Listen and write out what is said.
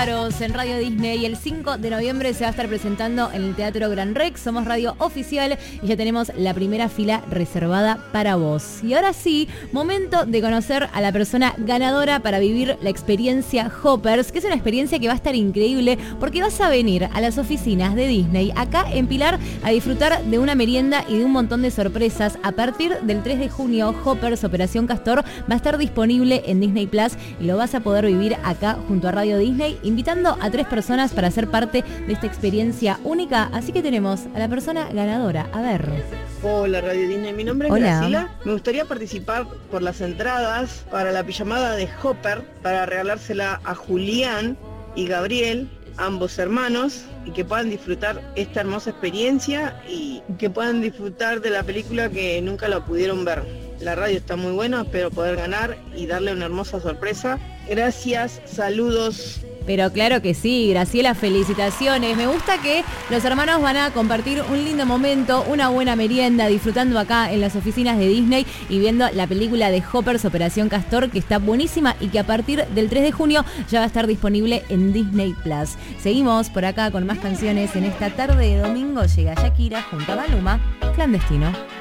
Pájaros en Radio Disney y el 5 de noviembre se va a estar presentando en el Teatro Gran Rex. Somos radio oficial y ya tenemos la primera fila reservada para vos. Y ahora sí, momento de conocer a la persona ganadora para vivir la experiencia Hoppers, que es una experiencia que va a estar increíble porque vas a venir a las oficinas de Disney acá en Pilar a disfrutar de una merienda y de un montón de sorpresas. A partir del 3 de junio, Hoppers Operación Castor va a estar disponible en Disney Plus y lo vas a poder vivir acá junto a Radio Disney, invitando a 3 personas para ser parte de esta experiencia única. Así que tenemos a la persona ganadora. A ver. Hola Radio Disney, mi nombre es Graciela. Me gustaría participar por las entradas para la pijamada de Hopper para regalársela a Julián y Gabriel, ambos hermanos, y que puedan disfrutar esta hermosa experiencia y que puedan disfrutar de la película que nunca la pudieron ver. La radio está muy buena, espero poder ganar y darle una hermosa sorpresa. Gracias, saludos. Pero claro que sí, Graciela, felicitaciones. Me gusta que los hermanos van a compartir un lindo momento, una buena merienda, disfrutando acá en las oficinas de Disney y viendo la película de Hoppers Operación Castor, que está buenísima y que a partir del 3 de junio ya va a estar disponible en Disney Plus. Seguimos por acá con más canciones. En esta tarde de domingo llega Shakira junto a Maluma, Clandestino.